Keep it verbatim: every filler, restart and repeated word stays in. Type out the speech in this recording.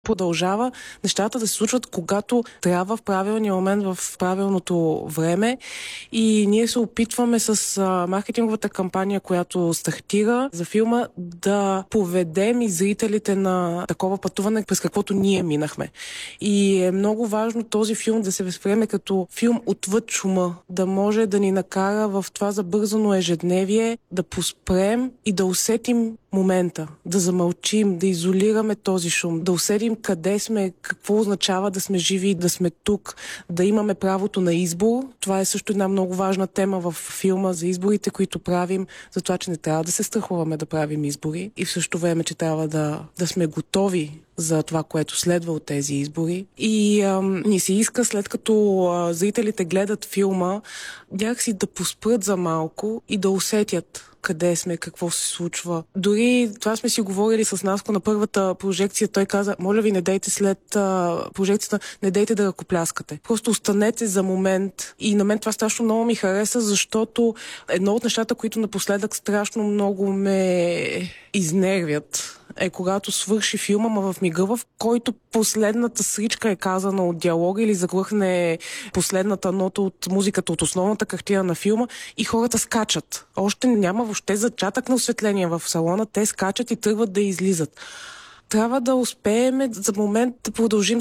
продължава нещата да се случват, когато трябва, в правилния момент, в правилното време. И ние се опитваме с а, маркетинговата кампания, която стартира за филма, да поведем и зрителите на такова пътуване, през каквото ние минахме. И е много важно този филм да се възприеме като филм отвъд шума, да може да ни накара в това забързано ежедневие да поспрем и да усетим момента, да замълчим, да изолираме този шум, да усетим къде сме, какво означава да сме живи и да сме тук, да имаме правото на избор. Това е също една много важна тема в филма за изборите, които правим, за това, че не трябва да се страхуваме да правим избори и в същото време, че трябва да, да сме готови за това, което следва от тези избори. И ам, ни се иска, след като а, зрителите гледат филма, някакси да поспрат за малко и да усетят къде сме, какво се случва. Дори това сме си говорили с Наско на първата прожекция. Той каза, моля ви, не дейте след а, прожекцията, не дейте да ръкопляскате. Просто останете за момент. И на мен това страшно много ми хареса, защото едно от нещата, които напоследък страшно много ме изнервят, е когато свърши филма, ма в мига, в който последната сричка е казана от диалога или заглъхне последната нота от музиката, от основната картина на филма и хората скачат. Още няма въобще зачатък на осветление в салона, те скачат и тръгват да излизат. Трябва да успеем за момент да продължим